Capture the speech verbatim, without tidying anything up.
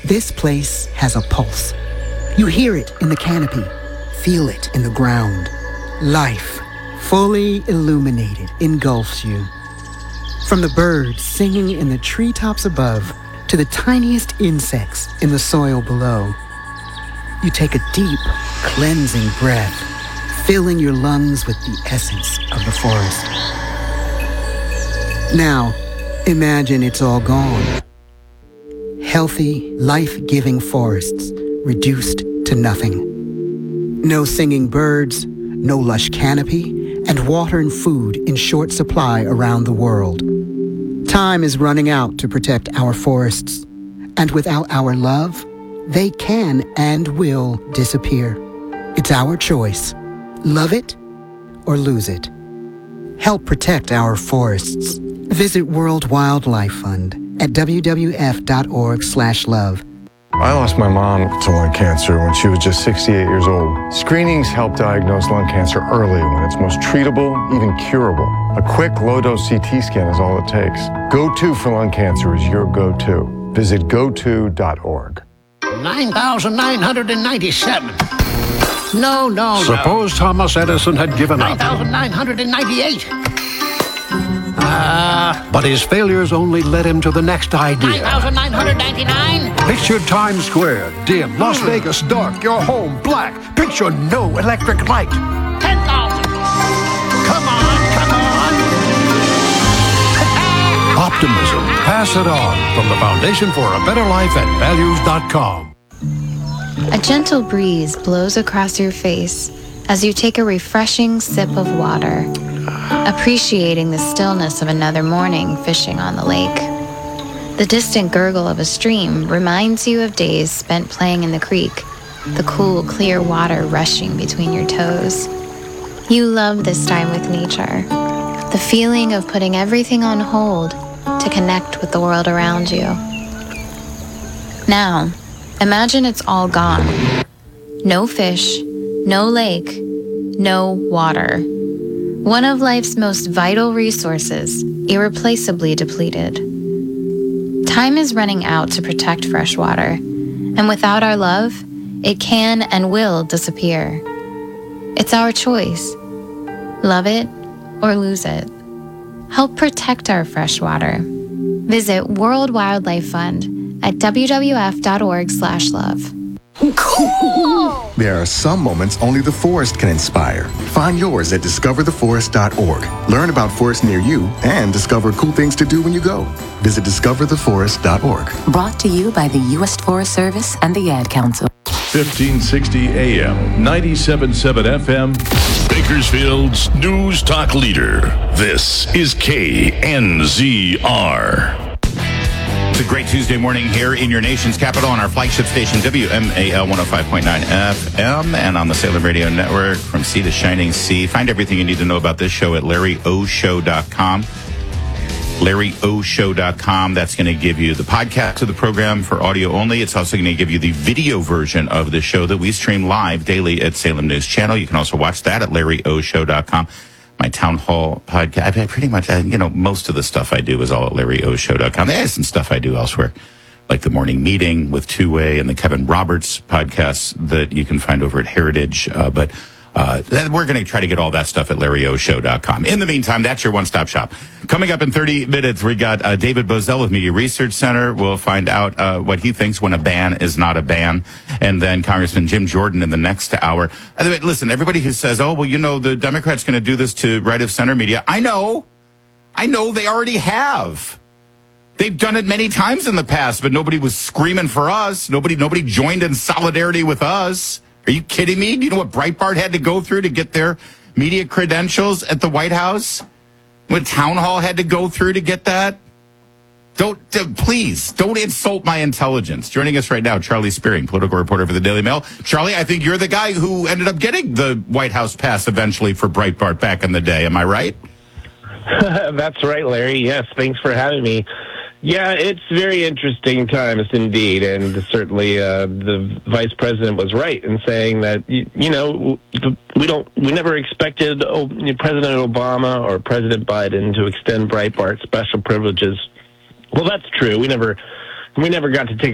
This place has a pulse. You hear it in the canopy, feel it in the ground. Life, fully illuminated, engulfs you. From the birds singing in the treetops above to the tiniest insects in the soil below. You take a deep, cleansing breath, filling your lungs with the essence of the forest. Now, imagine it's all gone. Healthy, life-giving forests reduced to nothing. No singing birds, no lush canopy, and water and food in short supply around the world. Time is running out to protect our forests, and without our love, they can and will disappear. It's our choice. Love it or lose it. Help protect our forests. Visit World Wildlife Fund at w w f dot org slash love. I lost my mom to lung cancer when she was just sixty-eight years old. Screenings help diagnose lung cancer early when it's most treatable, even curable. A quick, low-dose C T scan is all it takes. Go to for lung cancer is your go-to. Visit go to dot org. nine thousand nine hundred ninety-seven. No, no, no. Suppose Thomas Edison had given up. nine thousand nine hundred ninety-eight. Uh, But his failures only led him to the next idea. nine thousand nine hundred ninety-nine. Picture Times Square, dim, Las Vegas dark, your home black. Picture no electric light. ten thousand. Come on, come on. Optimism, pass it on from the Foundation for a Better Life at values dot com. A gentle breeze blows across your face as you take a refreshing sip of water, appreciating the stillness of another morning fishing on the lake. The distant gurgle of a stream reminds you of days spent playing in the creek, the cool, clear water rushing between your toes. You love this time with nature, the feeling of putting everything on hold to connect with the world around you. Now, imagine it's all gone. No fish, no lake, no water. One of life's most vital resources, irreplaceably depleted. Time is running out to protect fresh water, and without our love, it can and will disappear. It's our choice. Love it or lose it. Help protect our fresh water. Visit World Wildlife Fund at w w f dot org slash love. Cool! There are some moments only the forest can inspire. Find yours at discover the forest dot org. Learn about forests near you and discover cool things to do when you go. Visit discover the forest dot org. Brought to you by the U S Forest Service and the Ad Council. fifteen sixty A M, ninety-seven point seven F M, Bakersfield's News Talk Leader. This is K N Z R. It's a great Tuesday morning here in your nation's capital on our flagship station, W M A L one oh five point nine F M, and on the Salem Radio Network from sea to shining sea. Find everything you need to know about this show at larry o show dot com. larry o show dot com. That's going to give you the podcast of the program for audio only. It's also going to give you the video version of the show that we stream live daily at Salem News Channel. You can also watch that at larry o show dot com. My town hall podcast, I've had pretty much, you know, most of the stuff I do is all at larry o show dot com. There's some stuff I do elsewhere, like the morning meeting with Two Way and the Kevin Roberts podcasts that you can find over at Heritage. Uh, but uh, we're going to try to get all that stuff at larry o show dot com. In the meantime, that's your one-stop shop. Coming up in thirty minutes, we got uh, David Bozell of Media Research Center. We'll find out uh, what he thinks when a ban is not a ban. And then Congressman Jim Jordan in the next hour. Uh, listen, everybody who says, oh, well, you know, the Democrats going to do this to right-of-center media. I know. I know they already have. They've done it many times in the past, but nobody was screaming for us. Nobody, nobody joined in solidarity with us. Are you kidding me? Do you know what Breitbart had to go through to get their media credentials at the White House? What Town Hall had to go through to get that? Don't, uh, please, don't insult my intelligence. Joining us right now, Charlie Spearing, political reporter for the Daily Mail. Charlie, I think you're the guy who ended up getting the White House pass eventually for Breitbart back in the day. Am I right? That's right, Larry. Yes, thanks for having me. Yeah, it's very interesting times indeed, and certainly uh, the vice president was right in saying that you, you know we don't we never expected oh, President Obama or President Biden to extend Breitbart special privileges. Well, that's true. We never we never got to take